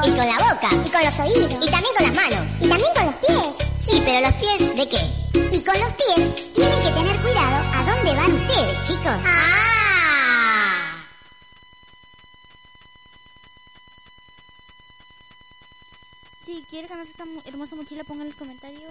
Y con la boca. Y con los oídos. Y también con las manos. Y también con los pies. Sí, pero los pies, ¿de qué? Y con los pies tienen que tener cuidado a dónde van ustedes, chicos. ¡Ah! Si quieren ganar esta hermosa mochila, pongan en los comentarios.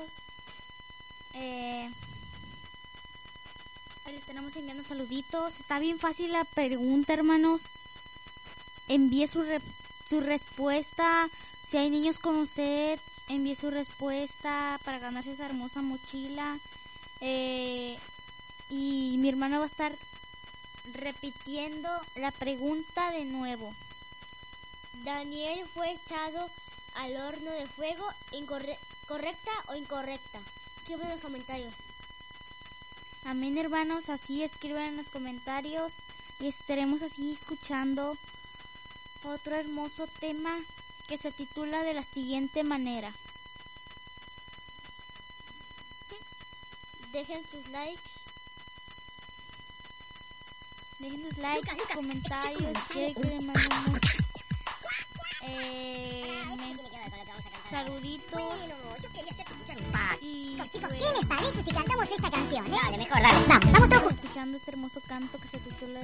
Les tenemos enviando saluditos. Está bien fácil la pregunta, hermanos. Envíe su respuesta. Si hay niños con usted, envíe su respuesta para ganarse esa hermosa mochila. Y mi hermana va a estar repitiendo la pregunta de nuevo. Daniel fue echado al horno de fuego. ¿Correcta o incorrecta? Escriban en los comentarios. Amén, hermanos. Así escriban en los comentarios y estaremos así escuchando otro hermoso tema que se titula de la siguiente manera. Dejen sus likes. Dejen sus likes, comentarios. Quieren que le mandemos saluditos. Y Chicos, ¿qué les parece si cantamos esta canción? Dale, mejor, dale. Vamos todos juntos. escuchando este hermoso canto que se titula